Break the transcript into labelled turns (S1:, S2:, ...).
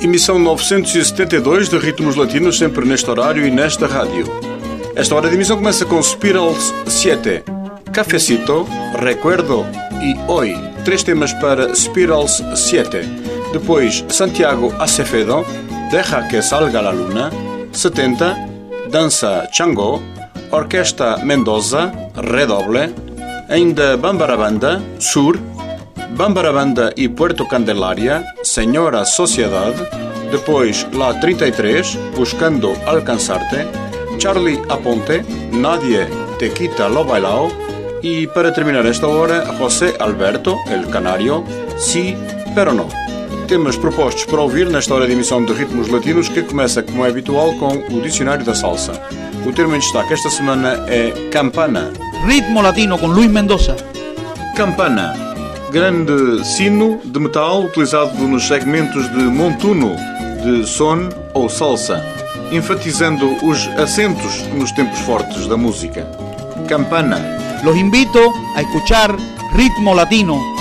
S1: Emissão 972 de Ritmos Latinos, sempre neste horário e nesta rádio. Esta hora de emissão começa com Spirals 7, Cafecito, Recuerdo e Hoy. 3 temas para Spirals 7. Depois, Santiago Acevedo, Deja que salga la luna. 70, Dança Chango, Orquesta Mendoza, Redoble. Ainda Bambarabanda, Sur, Bambarabanda e Puerto Candelaria, Senhora Sociedade. Depois, La 33, Buscando Alcanzarte, Charlie Aponte, Nadie Te Quita Lo Bailao. E para terminar esta hora, José Alberto, El Canário, Si, Pero No. Temas propostos para ouvir nesta hora de emissão de Ritmos Latinos, que começa, como é habitual, com o Dicionário da Salsa. O termo em destaque esta semana é campana.
S2: Ritmo latino com Luís Mendoza.
S1: Campana, grande sino de metal utilizado nos segmentos de montuno, de son ou salsa, enfatizando os acentos nos tempos fortes da música. Campana.
S2: Los invito a escuchar Ritmo Latino